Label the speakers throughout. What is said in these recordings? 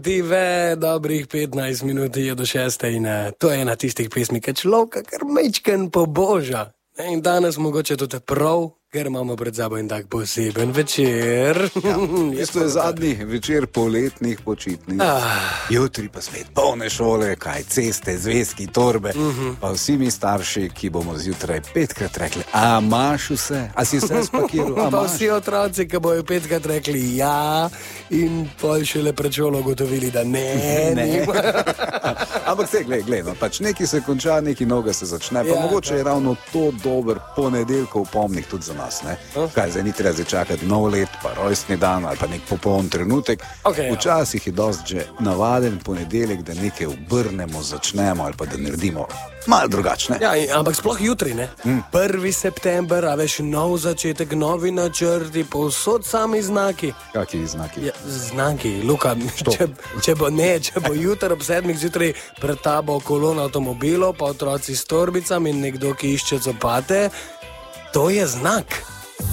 Speaker 1: Tive, dobrih 15 minut je do 6 in to je ena tistih pesmi, ki človeka kar mečken poboža. In danes mogoče tudi prav, ker imamo pred sabo en tak poseben večer.
Speaker 2: Ja, to je zadnji večer poletnih počitnic. Jutri pa spet polne šole, kaj ceste, zvezki, torbe. Pa vsi mi starši, ki bomo zjutraj 5krat rekli, a imaš vse? A si vse spakiral?
Speaker 1: Pa vsi otroci, ki bojo 5krat rekli ja in pol šele pred šolo ugotovili, da ne.
Speaker 2: Ampak se, glej, no, pač neki se konča, neki noga se začne. Pa mogoče je ravno to dober ponedeljkov pomnik tudi za nas, ne? Kaj, zdaj ni treba začakati nov let, pa rojstni dan ali pa nek popoln trenutek. Včasih je dosti že navaden ponedeljek, da nekaj obrnemo, začnemo ali pa da naredimo malo drugačne.
Speaker 1: Ja, ampak sploh jutri, ne? 1. september, a veš, nov začetek, novi načrti, povsod sami znaki.
Speaker 2: Kaki znaki?
Speaker 1: Ja, znaki, Luka, če bo jutri ob 7 zjutraj pred tabo kolona avtomobilov, pa otroci s torbicami in nekdo, ki išče copate, to je znak.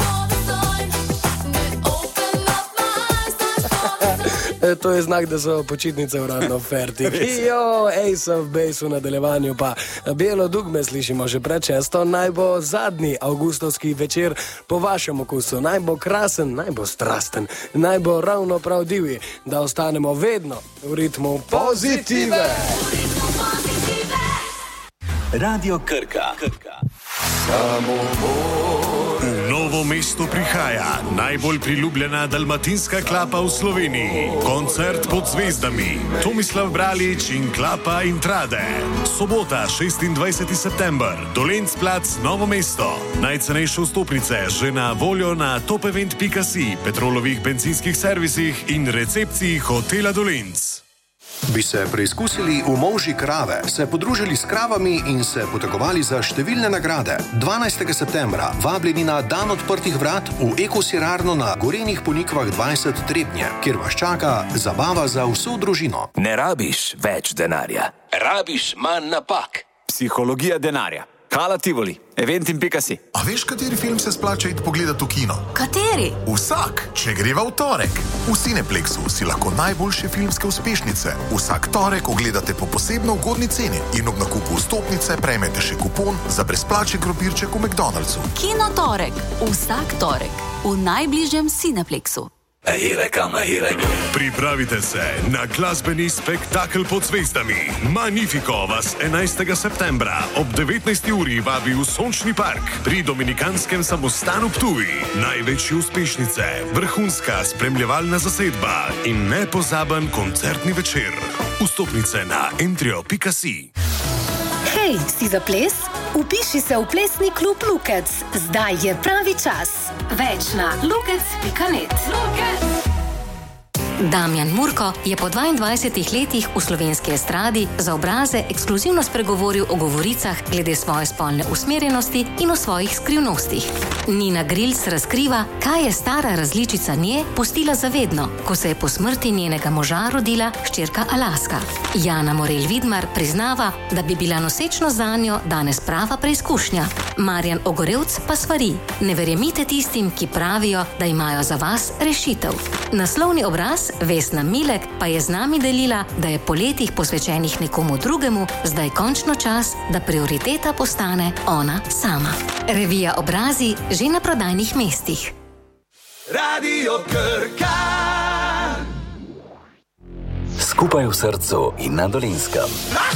Speaker 1: To je znak, da so počitnice uradno fertiki. Ace of Base v nadaljevanju pa Belo dugme slišimo že pred 6. Naj bo zadnji avgustovski večer po vašem okusu. Naj bo krasen, naj bo strasten, naj bo ravno prav divji, da ostanemo vedno v ritmu pozitive.
Speaker 3: Radio Krka.
Speaker 4: V Novo mesto prihaja najbolj priljubljena dalmatinska klapa v Sloveniji. Koncert pod zvezdami. Tomislav Bralič in Klapa Intrade. Sobota, 26. september. Dolenc plac, Novo mesto. Najcenejše vstopnice že na voljo na topevent.si, Petrolovih bencinskih servisih in recepciji hotela Dolenc.
Speaker 5: Bi se preizkusili v molžji krave, se podružili s kravami in se potegovali za številne nagrade. 12. septembra vabljeni na dan odprtih vrat v ekosirarno na Gorenjih Ponikvah 20 Trebnje, kjer vas čaka zabava za vso družino.
Speaker 3: Ne rabiš več denarja, rabiš manj napak. Psihologija denarja. Hala Tivoli, eventim.si.
Speaker 6: A veš, kateri film se splača iti pogledati v kino?
Speaker 7: Kateri?
Speaker 6: Vsak, če greva v torek. V Cineplexu si lahko najboljše filmske uspešnice vsak torek ogledate po posebno ugodni ceni in ob nakupu vstopnice prejmete še kupon za brezplačen krompirček v McDonald'su.
Speaker 7: Kino torek. Vsak torek. V najbližjem Cineplexu.
Speaker 4: Pripravite se na glasbeni spektakel pod zvezdami. Magnifico vas 11. septembra ob 19. uri vabi v Sončni park pri Dominikanskem samostanu Ptuj. Največje uspešnice, vrhunska spremljevalna zasedba in nepozaben koncertni večer. Vstopnice na entrio.si.
Speaker 8: Hej, si za ples? Upiši se v plesni klub Lukec. Zdaj je pravi čas. Več na lukec.net.
Speaker 9: Damjan Murko je po 22 letih v slovenski estradi za obraze ekskluzivno spregovoril o govoricah glede svoje spolne usmerjenosti in o svojih skrivnostih. Nina Grilc razkriva, kaj je stara različica nje pustila zavedno, ko se je po smrti njenega moža rodila hčerka Alaska. Jana Morel Vidmar priznava, da bi bila nosečnost zanjo danes prava preizkušnja. Marjan Ogorevc pa svari: ne verjemite tistim, ki pravijo, da imajo za vas rešitev. Naslovni obraz Vesna Milek pa je z nami delila, da je po letih posvečenih nekomu drugemu zdaj končno čas, da prioriteta postane ona sama. Revija Obrazi že na prodajnih mestih.
Speaker 3: Radio Krka.
Speaker 10: Skupaj v srcu in na Dolenjskem.